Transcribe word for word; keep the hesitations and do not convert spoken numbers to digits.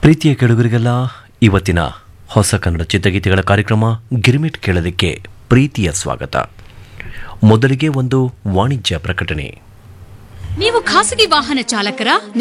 ಪ್ರೀತಿಯ ಕೆಡುಗರಿಗೆಲ್ಲ ಇವತ್ತಿನ ಹೊಸ ಕನ್ನಡ ಚಿತ್ರಗೀತೆಗಳ ಕಾರ್ಯಕ್ರಮ ಗಿರ್ಮಿಟ್ ಕೇಳೋದಕ್ಕೆ ಪ್ರೀತಿಯ ಸ್ವಾಗತ. ಮೊದಲಿಗೆ ಒಂದು ವಾಣಿಜ್ಯ ಪ್ರಕಟಣೆ. ನೀವು ಖಾಸಗಿ ವಾಹನ ಚಾಲಕರ